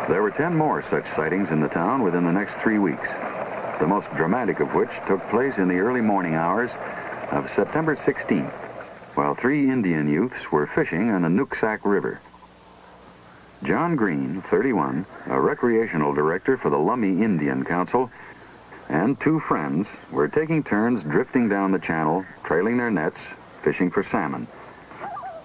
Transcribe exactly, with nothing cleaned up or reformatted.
There were ten more such sightings in the town within the next three weeks, the most dramatic of which took place in the early morning hours of September sixteenth, while three Indian youths were fishing on the Nooksack River. John Green, thirty-one, a recreational director for the Lummi Indian Council, and two friends were taking turns drifting down the channel, trailing their nets, fishing for salmon.